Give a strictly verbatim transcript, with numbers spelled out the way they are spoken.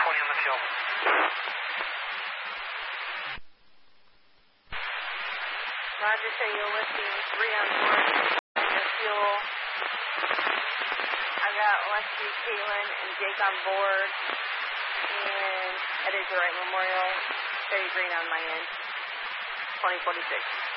twenty on the fuel. Roger, so you're lifting three on board. The fuel. I've got Leslie, Caitlin, and Jake on board. And headed to Wright Memorial. Very green on my end. twenty forty-six.